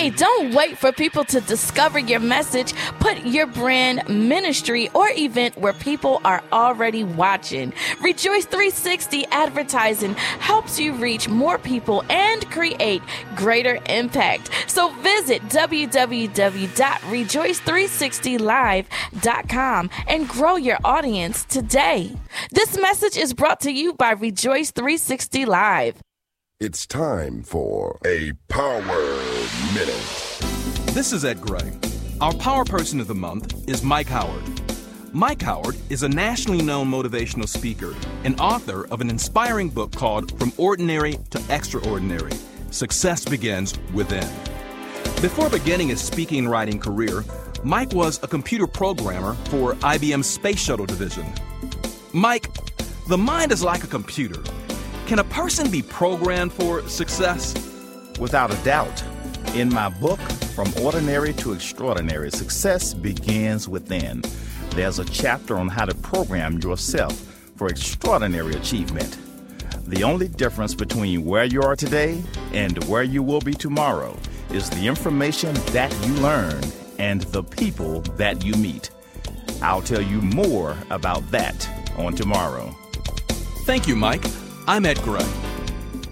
Hey, don't wait for people to discover your message. Put your brand, ministry, or event where people are already watching. Rejoice 360 Advertising helps you reach more people and create greater impact. So visit www.rejoice360live.com and grow your audience today. This message is brought to you by Rejoice 360 Live. It's time for a Power Minute. This is Ed Gray. Our Power Person of the Month is Mike Howard. Mike Howard is a nationally known motivational speaker and author of an inspiring book called From Ordinary to Extraordinary: Success Begins Within. Before beginning his speaking and writing career, Mike was a computer programmer for IBM's Space Shuttle division. Mike, the mind is like a computer. Can a person be programmed for success? Without a doubt. In my book, From Ordinary to Extraordinary, Success Begins Within, there's a chapter on how to program yourself for extraordinary achievement. The only difference between where you are today and where you will be tomorrow is the information that you learn and the people that you meet. I'll tell you more about that on tomorrow. Thank you, Mike. I'm Ed Gray.